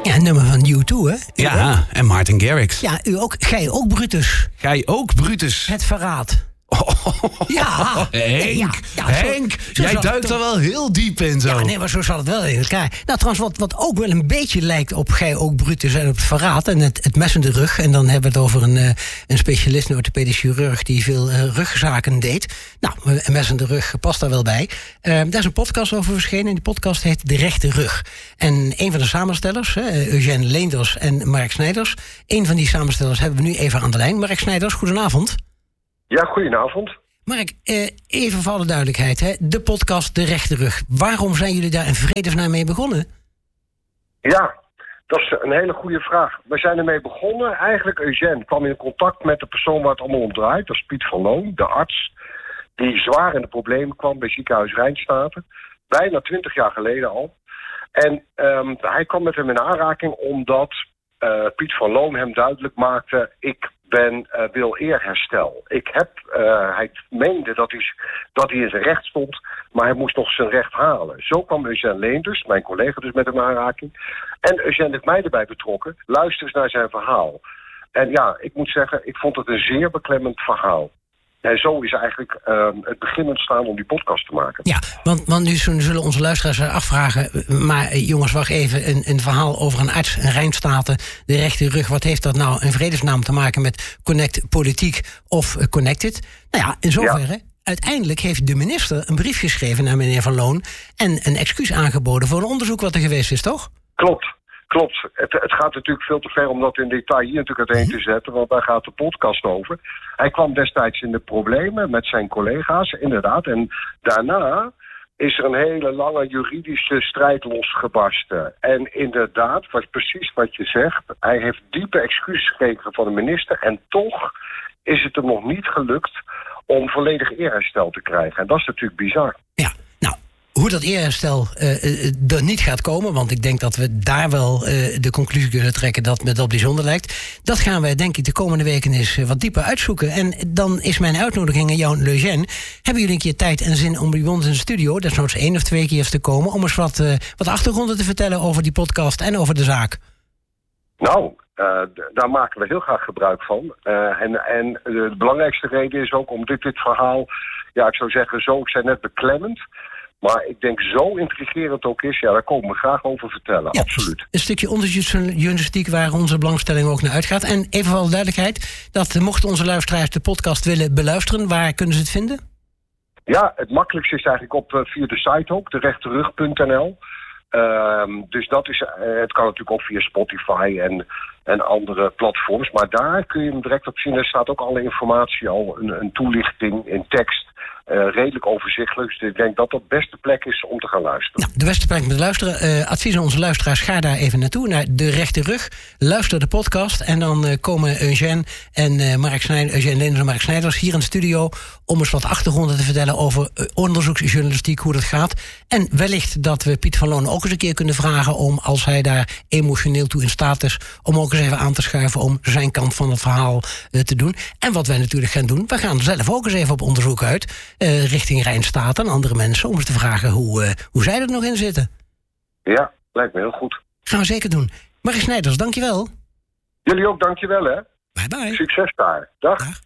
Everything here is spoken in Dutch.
Ja, een nummer van U2, hè? Ja, en Martin Garrix. Ja, gij ook, Brutus. Gij ook, Brutus. Het verraad. Ja, Henk, Henk, jij duikt er wel heel diep in zo. Ja, nee, maar zo zat het wel in elkaar. Nou, trouwens, wat ook wel een beetje lijkt op gij ook Brutus en op het verraad en het mes in de rug. En dan hebben we het over een specialist, een orthopedisch chirurg die veel rugzaken deed. Nou, een mes in de rug past daar wel bij. Daar is een podcast over verschenen en die podcast heet De Rechte Rug. En een van de samenstellers, Eugène Leenders en Mark Snijders. Een van die samenstellers hebben we nu even aan de lijn. Mark Snijders, goedenavond. Ja, goedenavond. Mark, even voor alle duidelijkheid, hè? De podcast De Rechte Rug. Waarom zijn jullie daar in vredesnaam mee begonnen? Ja, dat is een hele goede vraag. We zijn ermee begonnen. Eigenlijk, Eugène kwam in contact met de persoon waar het allemaal om draait. Dat is Piet van Loon, de arts. Die zwaar in de problemen kwam bij ziekenhuis Rijnstaten. Bijna 20 jaar geleden al. En hij kwam met hem in aanraking omdat Piet van Loon hem duidelijk maakte: ik wil eerherstel. Hij meende dat hij in zijn recht stond, maar hij moest nog zijn recht halen. Zo kwam Eugène Leenders, mijn collega, dus met hem aanraking. En Eugène heeft mij erbij betrokken. Luister eens naar zijn verhaal. En ja, ik moet zeggen, ik vond het een zeer beklemmend verhaal. En zo is eigenlijk het begin ontstaan om die podcast te maken. Ja, want nu zullen onze luisteraars afvragen, maar jongens, wacht even, een verhaal over een arts, een Rijnstaten, de rechte rug. Wat heeft dat nou in vredesnaam te maken met Connect Politiek of Connected? Nou ja, in zoverre. Ja. Uiteindelijk heeft de minister een brief geschreven naar meneer Van Loon en een excuus aangeboden voor een onderzoek wat er geweest is, toch? Klopt. Het gaat natuurlijk veel te ver om dat in detail hier natuurlijk uiteen te zetten, want daar gaat de podcast over. Hij kwam destijds in de problemen met zijn collega's, inderdaad. En daarna is er een hele lange juridische strijd losgebarsten. En inderdaad, precies wat je zegt, hij heeft diepe excuses gekregen van de minister. En toch is het hem nog niet gelukt om volledig eerherstel te krijgen. En dat is natuurlijk bizar. Ja. Hoe dat eerherstel er niet gaat komen, want ik denk dat we daar wel de conclusie kunnen trekken dat me dat bijzonder lijkt. Dat gaan wij denk ik de komende weken eens wat dieper uitzoeken. En dan is mijn uitnodiging aan jou, Eugène. Hebben jullie een keer tijd en zin om bij ons in de studio, desnoods 1 of 2 keer te komen, om eens wat achtergronden te vertellen over die podcast en over de zaak? Nou, daar maken we heel graag gebruik van. En de belangrijkste reden is ook om dit verhaal, ja, ik zou zeggen, ik zei net beklemmend. Maar ik denk zo intrigerend ook is, ja, daar komen we graag over vertellen, ja, absoluut. Een stukje onderzoeksjournalistiek waar onze belangstelling ook naar uitgaat. En even voor de duidelijkheid, dat mochten onze luisteraars de podcast willen beluisteren, waar kunnen ze het vinden? Ja, het makkelijkste is eigenlijk via de site ook, derechterug.nl. Dus dat is, het kan natuurlijk ook via Spotify en andere platforms. Maar daar kun je hem direct op zien. Er staat ook alle informatie al, een toelichting in tekst. Redelijk overzichtelijk. Dus ik denk dat dat de beste plek is om te gaan luisteren. Nou, de beste plek om te luisteren. Advies aan onze luisteraars, ga daar even naartoe. Naar De Rechte Rug. Luister de podcast. En dan komen Eugène en Eugène Leenders en Mark Snijders hier in de studio om eens wat achtergronden te vertellen over onderzoeksjournalistiek, hoe dat gaat. En wellicht dat we Piet van Loon ook eens een keer kunnen vragen om, als hij daar emotioneel toe in staat is, om ook eens even aan te schuiven om zijn kant van het verhaal te doen. En wat wij natuurlijk gaan doen, we gaan zelf ook eens even op onderzoek uit, richting Rijnstaten en andere mensen, om eens te vragen hoe zij er nog in zitten. Ja, lijkt me heel goed. Gaan we zeker doen. Mark Snijders, dankjewel. Jullie ook, dankjewel hè. Bye bye. Succes daar. Dag.